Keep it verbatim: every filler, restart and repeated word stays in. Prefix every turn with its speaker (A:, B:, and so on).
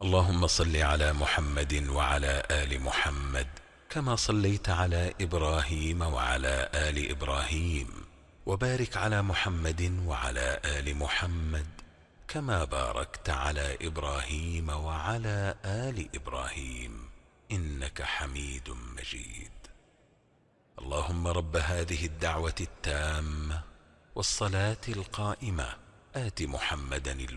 A: اللهم صل على محمد وعلى آل محمد كما صليت على إبراهيم وعلى آل إبراهيم، وبارك على محمد وعلى آل محمد كما باركت على إبراهيم وعلى آل إبراهيم إنك حميد مجيد. اللهم رب هذه الدعوة التامة والصلاة القائمة آت محمدا